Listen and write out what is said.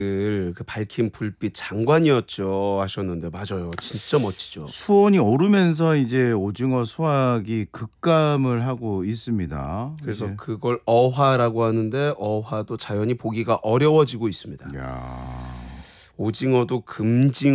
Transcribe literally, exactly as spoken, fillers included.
그 밝힌 불빛 장관이었죠 하셨는데 맞아요. 진짜 멋지죠. 수온이 오르면서 이제 오징어 수확이 급감을 하고 있습니다. 그래서 이제. 그걸 어화라고 하는데 어화도 자연히 보기가 어려워지고 있습니다. 야. 오징어도 금징어